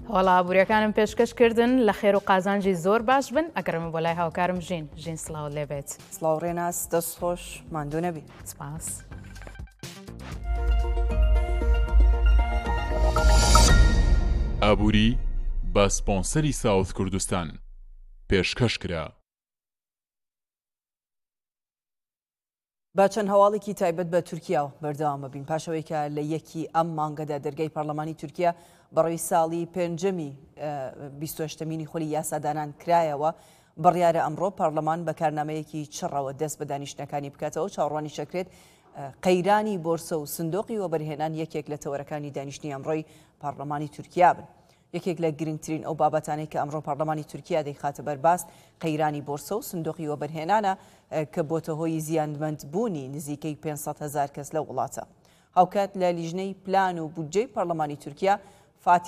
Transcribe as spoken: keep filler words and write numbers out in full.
هەوڵابوووریەکانم پێشکەشکردن لە خێر و قازانجی زۆر باش بن ئەگەرمە بۆ لای هاوکارم ژین ژین سڵاو لێبێت. سڵاو ڕێناس دەست خۆش ماندوو نەبی. سپاس. ئابووری بە سپۆنسەری ساوت کوردستان پێشکەش کرا. با چەند هەواڵێکی تایبەت بە تورکیا بەردەوام بین پاشەوەی کە لە یەکی ئەم مانگەدا دەرگای پەرلەمانی تورکیا بەڕێوەی ساڵی پێنجەمی بیست و هەشتمینی خۆلی یاسادانان کرایەوە. بڕیارە ئەمڕۆ پەرلەمان بە کارنامەیەکی چڕەوە دەست بە دانیشتەکانی بکاتەوە چاوەڕوانی شەکرێت قەیرانی بۆرسە و سندۆقی وەبەرهێنان یەکێک لە تەوەرەکانی دانیشتنی ئەمڕۆی پەرلەمانی تورکیا بن. یەکێک لە گرنگترین ئەو بابەتانەی کە ئەمڕۆ پەرلەمانی تورکیا دەیخاتە بەرباس قەیرانی بۆرسە و سندۆقی وەبەرهێنانە کە بۆتە هۆی زیانمەندبوونی نزیکەی پێنج سەد هەزار کەس لە وڵاتە. هاوکات لە لیژنەی پلان و بودجەی پەرلەمانی تورکیا